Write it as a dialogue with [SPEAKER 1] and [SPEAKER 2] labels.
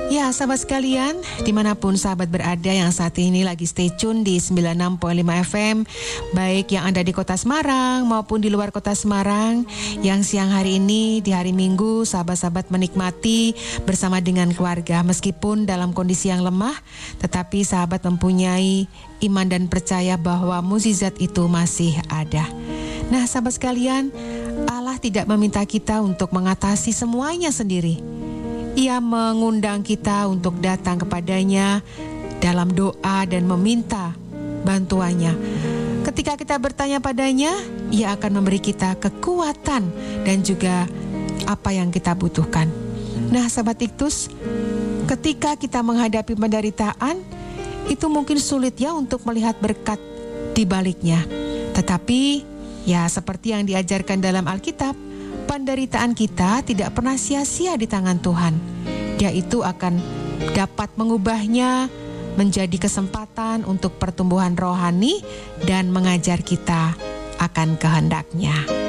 [SPEAKER 1] Ya, sahabat sekalian, dimanapun sahabat berada yang saat ini lagi stay tune di 96.5 FM, baik yang ada di kota Semarang maupun di luar kota Semarang, yang siang hari ini di hari Minggu sahabat-sahabat menikmati bersama dengan keluarga. Meskipun dalam kondisi yang lemah, tetapi sahabat mempunyai iman dan percaya bahwa mukjizat itu masih ada. Nah, sahabat sekalian, Allah tidak meminta kita untuk mengatasi semuanya sendiri. Ia mengundang kita untuk datang kepadanya dalam doa dan meminta bantuannya. Ketika kita bertanya padanya, Ia akan memberi kita kekuatan dan juga apa yang kita butuhkan. Nah, sahabat Iktus, ketika kita menghadapi penderitaan, itu mungkin sulit ya untuk melihat berkat di baliknya. Tetapi ya seperti yang diajarkan dalam Alkitab, penderitaan kita tidak pernah sia-sia di tangan Tuhan. Dia itu akan dapat mengubahnya menjadi kesempatan untuk pertumbuhan rohani dan mengajar kita akan kehendak-Nya.